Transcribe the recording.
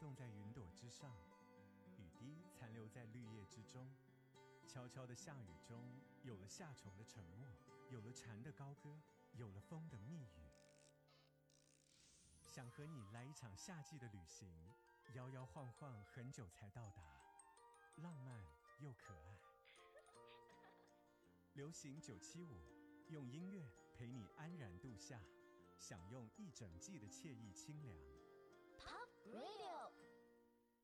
送在云朵之上，雨滴残留在绿叶之中。悄悄的下雨中，有了夏虫的沉默，有了蝉的高歌，有了风的密语。想和你来一场夏季的旅行，摇摇晃晃很久才到达，浪漫又可爱。流行975，用音乐陪你安然度夏，享用一整季的惬意清凉。 Pop Radio